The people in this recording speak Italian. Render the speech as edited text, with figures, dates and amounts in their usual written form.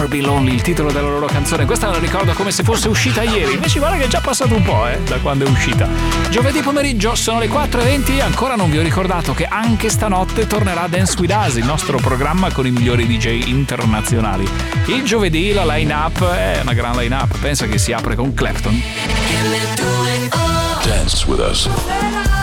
Be Lonely, il titolo della loro canzone. Questa me la ricordo come se fosse uscita ieri, invece guarda che è già passato un po' da quando è uscita. Giovedì pomeriggio sono le 4:20 e ancora non vi ho ricordato che anche stanotte tornerà Dance With Us, il nostro programma con i migliori DJ internazionali. Il giovedì la line-up è una gran line-up, pensa che si apre con Clapton. Dance With Us.